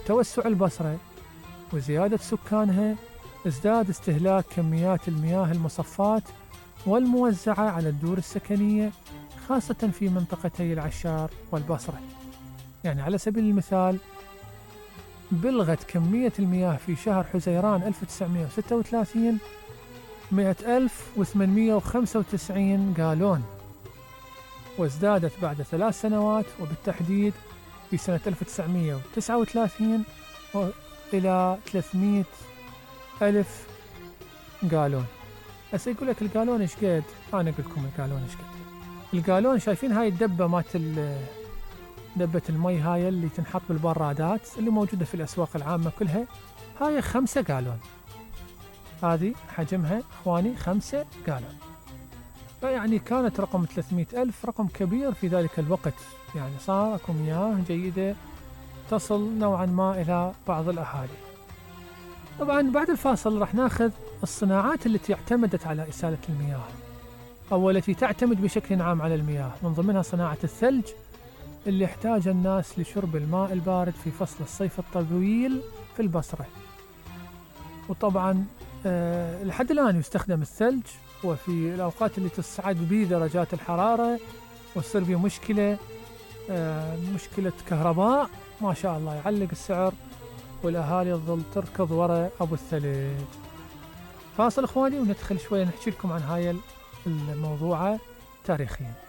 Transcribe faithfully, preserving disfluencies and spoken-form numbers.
توسع البصرة وزيادة سكانها ازداد استهلاك كميات المياه المصفاة والموزعة على الدور السكنية، خاصة في منطقتي العشار والبصرة. يعني على سبيل المثال بلغت كمية المياه في شهر حزيران ألف وتسعمئة وستة وثلاثين مئة ألف وثمانمئة وخمسة وتسعين جالون، وازدادت بعد ثلاث سنوات وبالتحديد في سنة ألف وتسعمئة وتسعة وثلاثين إلى ثلاثمئة ألف جالون. بس يقول لك الجالون إيش قد؟ أنا أقول لكم الجالون إيش قد. الجالون شايفين هاي الدبة مات دبة المي هاي اللي تنحط بالبرادات اللي موجودة في الأسواق العامة كلها، هاي خمسة جالون. هذه حجمها إخواني خمسة جالون. فيعني كانت رقم ثلاثمئة ألف رقم كبير في ذلك الوقت، يعني صار أكو مياه جيدة تصل نوعا ما إلى بعض الأهالي. طبعا بعد الفاصل راح ناخذ الصناعات التي اعتمدت على إسالة المياه أو التي تعتمد بشكل عام على المياه، من ضمنها صناعة الثلج اللي يحتاج الناس لشرب الماء البارد في فصل الصيف الطويل في البصرة. وطبعا أه لحد الآن يستخدم الثلج، وفي الأوقات اللي تصعد به درجات الحرارة وتصير به مشكلة أه مشكلة كهرباء، ما شاء الله يعلق السعر والأهالي تظل تركض وراء أبو الثلج. فاصل إخواني وندخل شوية نحكي لكم عن هاي الموضوع تاريخيا.